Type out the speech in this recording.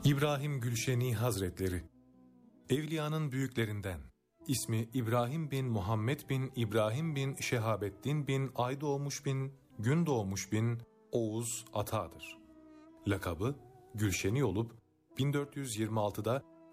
İbrahim Gülşeni Hazretleri, Evliyanın büyüklerinden, ismi İbrahim bin Muhammed bin İbrahim bin Şehabettin bin Aydoğmuş bin Gündoğmuş bin Oğuz Ata'dır. Lakabı Gülşeni olup 1426'da